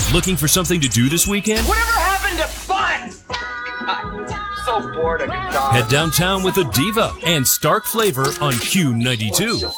Looking for something to do this weekend? Whatever happened to fun? I'm so bored of your dog. Head downtown with the Diva and Stark Flavor on Q92.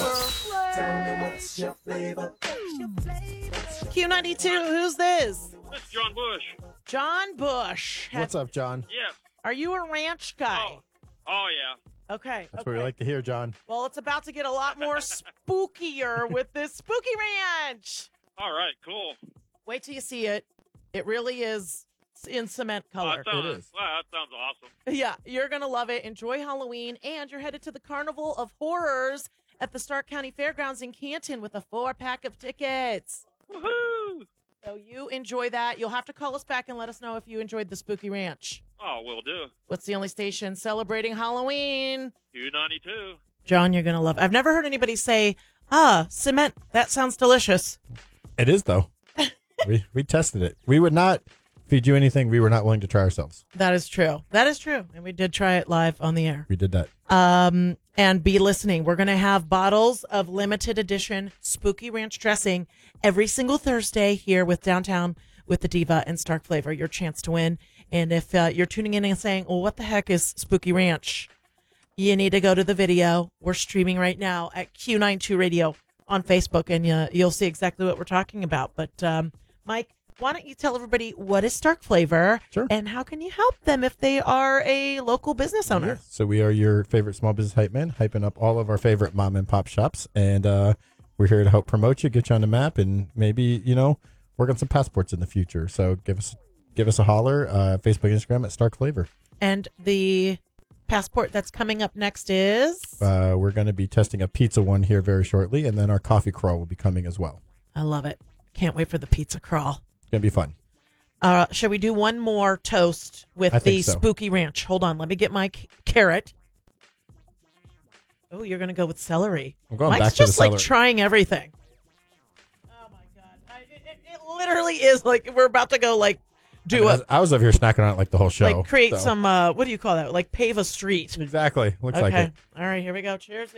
Q92, who's this? This is John Bush. John Bush. What's up, John? Yes. Are you a ranch guy? Oh yeah. Okay. That's what we like to hear, John. Well, it's about to get a lot more spookier with this Spooky Ranch. All right, cool. Wait till you see it. It really is in cement color. Wow, It is. Wow, that sounds awesome. Yeah, you're going to love it. Enjoy Halloween, and you're headed to the Carnival of Horrors at the Stark County Fairgrounds in Canton with a 4-pack of tickets. Woohoo! So you enjoy that. You'll have to call us back and let us know if you enjoyed the Spooky Ranch. Oh, will do. What's the only station celebrating Halloween? Q92. John, you're going to love it. I've never heard anybody say, cement. That sounds delicious. It is, though. we tested it. We would not feed you anything we were not willing to try ourselves. That is true. That is true. And we did try it live on the air. We did that. And be listening. We're going to have bottles of limited edition Spooky Ranch dressing every single Thursday here with Downtown with the Diva and Stark Flavor. Your chance to win. And if you're tuning in and saying, well, what the heck is Spooky Ranch? You need to go to the video. We're streaming right now at Q92 Radio on Facebook, and you'll see exactly what we're talking about. But, Mike, why don't you tell everybody what is Stark Flavor, Sure. and how can you help them if they are a local business owner? Yeah. So we are your favorite small business hype man, hyping up all of our favorite mom and pop shops. And we're here to help promote you, get you on the map, and maybe, work on some passports in the future. So give us a holler, Facebook, Instagram at Stark Flavor. And the passport that's coming up next is? We're going to be testing a pizza one here very shortly, and then our coffee crawl will be coming as well. I love it. Can't wait for the pizza crawl. It's going to be fun. Shall we do one more toast with I the think so. Spooky Ranch? Hold on. Let me get my carrot. Oh, you're going to go with celery. I'm going Mike's back to the just like celery. trying everything. Oh, my God. It literally is like we're about to go I was over here snacking on it like the whole show. create so. some, what do you call that? Like pave a street. Exactly. Looks like Okay. it. All right, here we go. Cheers.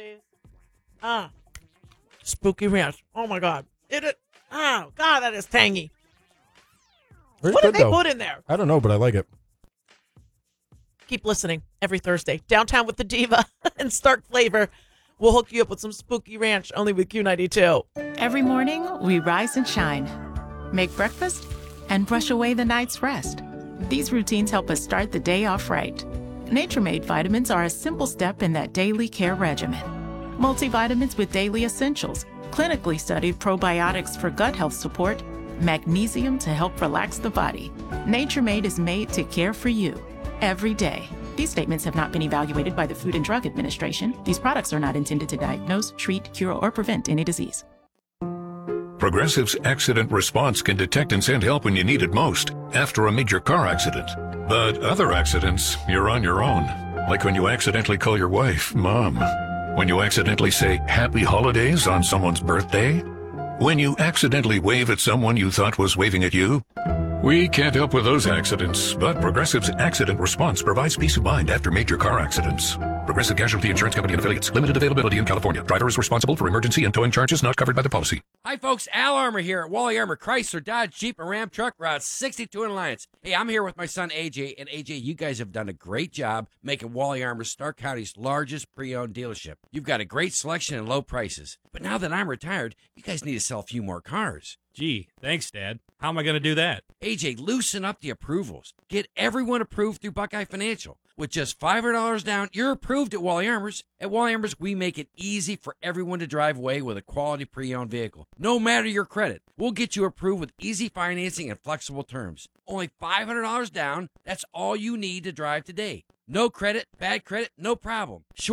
Spooky Ranch. Oh, my God. Oh, God, that is tangy. Very What good, did they though. put in there? I don't know, but I like it. Keep listening every Thursday. Downtown with the Diva and Stark Flavor. We'll hook you up with some Spooky Ranch only with Q92. Every morning, we rise and shine, make breakfast, and brush away the night's rest. These routines help us start the day off right. Nature Made vitamins are a simple step in that daily care regimen. Multivitamins with daily essentials, clinically studied probiotics for gut health support, magnesium to help relax the body. Nature Made is made to care for you every day. These statements have not been evaluated by the Food and Drug Administration. These products are not intended to diagnose, treat, cure, or prevent any disease. Progressive's accident response can detect and send help when you need it most, after a major car accident. But other accidents, you're on your own. Like when you accidentally call your wife Mom. When you accidentally say Happy Holidays on someone's birthday. When you accidentally wave at someone you thought was waving at you. We can't help with those accidents, but Progressive's accident response provides peace of mind after major car accidents. Progressive Casualty Insurance Company and Affiliates. Limited availability in California. Driver is responsible for emergency and towing charges not covered by the policy. Hi, folks. Al Armour here at Wally Armour Chrysler, Dodge, Jeep, and Ram Truck, Route 62 in Alliance. Hey, I'm here with my son, AJ. And AJ, you guys have done a great job making Wally Armour Stark County's largest pre-owned dealership. You've got a great selection and low prices. But now that I'm retired, you guys need to sell a few more cars. Gee, thanks, Dad. How am I going to do that? AJ, loosen up the approvals. Get everyone approved through Buckeye Financial. With just $500 down, you're approved at Wally Armour's. At Wally Armour's, we make it easy for everyone to drive away with a quality pre-owned vehicle. No matter your credit, we'll get you approved with easy financing and flexible terms. Only $500 down. That's all you need to drive today. No credit, bad credit, no problem.